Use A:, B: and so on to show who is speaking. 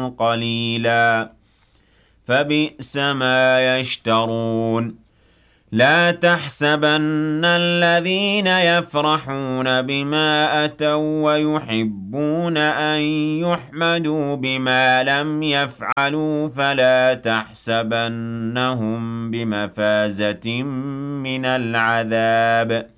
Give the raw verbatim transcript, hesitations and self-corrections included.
A: قليلا فبئس ما يشترون لا تحسبن الذين يفرحون بما أتوا ويحبون أن يحمدوا بما لم يفعلوا فلا تحسبنهم بمفازة من العذاب